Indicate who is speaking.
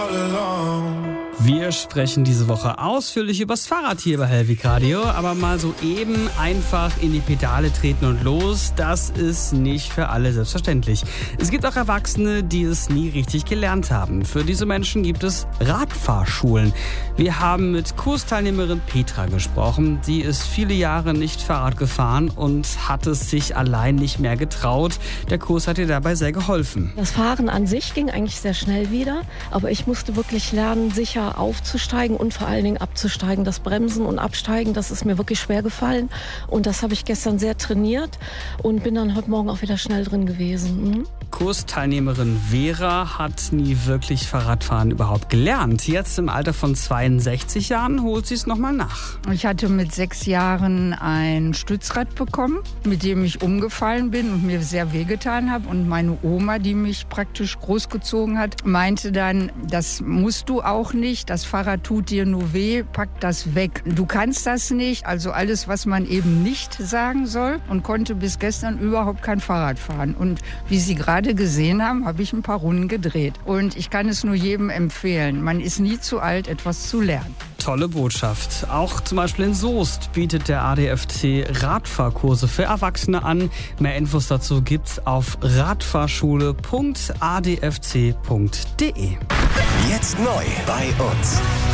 Speaker 1: Wir sprechen diese Woche ausführlich übers Fahrrad hier bei Hellwig Radio, aber mal so eben einfach in die Pedale treten und los, das ist nicht für alle selbstverständlich. Es gibt auch Erwachsene, die es nie richtig gelernt haben. Für diese Menschen gibt es Radfahrschulen. Wir haben mit Kursteilnehmerin Petra gesprochen. Sie ist viele Jahre nicht Fahrrad gefahren und hat es sich allein nicht mehr getraut. Der Kurs hat ihr dabei sehr geholfen.
Speaker 2: Das Fahren an sich ging eigentlich sehr schnell wieder, aber ich musste wirklich lernen, sicher aufzusteigen und vor allen Dingen abzusteigen. Das Bremsen und Absteigen, das ist mir wirklich schwer gefallen und das habe ich gestern sehr trainiert und bin dann heute Morgen auch wieder schnell drin gewesen.
Speaker 1: Kursteilnehmerin Vera hat nie wirklich Fahrradfahren überhaupt gelernt. Jetzt im Alter von 62 Jahren holt sie es nochmal nach.
Speaker 3: Ich hatte mit 6 Jahren ein Stützrad bekommen, mit dem ich umgefallen bin und mir sehr wehgetan habe. Und meine Oma, die mich praktisch großgezogen hat, meinte dann, das musst du auch nicht, das Fahrrad tut dir nur weh, pack das weg. Du kannst das nicht, also alles, was man eben nicht sagen soll, und konnte bis gestern überhaupt kein Fahrrad fahren. Und wie Sie gerade gesehen haben, habe ich ein paar Runden gedreht. Und ich kann es nur jedem empfehlen. Man ist nie zu alt, etwas zu lernen.
Speaker 1: Tolle Botschaft. Auch zum Beispiel in Soest bietet der ADFC Radfahrkurse für Erwachsene an. Mehr Infos dazu gibt's auf radfahrschule.adfc.de.
Speaker 4: Jetzt neu bei uns.